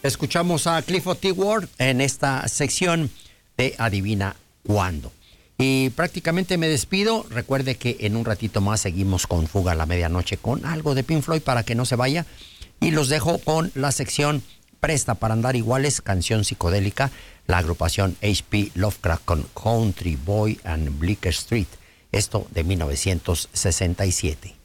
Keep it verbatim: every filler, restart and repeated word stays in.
Escuchamos a Clifford T. Ward en esta sección de Adivina Cuándo. Y prácticamente me despido. Recuerde que en un ratito más seguimos con Fuga a la Medianoche con algo de Pink Floyd para que no se vaya. Y los dejo con la sección Presta para Andar Iguales, canción psicodélica, la agrupación H P Lovecraft con Country Boy and Bleecker Street. Esto de mil novecientos sesenta y siete.